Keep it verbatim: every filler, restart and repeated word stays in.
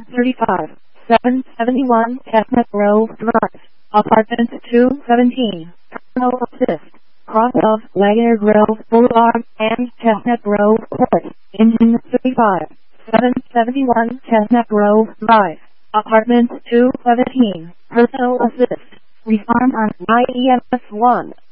thirty-five, seven seventy-one Chestnut Grove Drive, Apartment two seventeen, Terminal Assist, cross of Lanier Grove Boulevard and Chestnut Grove Court, Engine thirty-five, seven seventy-one Chestnut Grove Drive, Apartment two seventeen, Personal Assist, respond on I E M S one.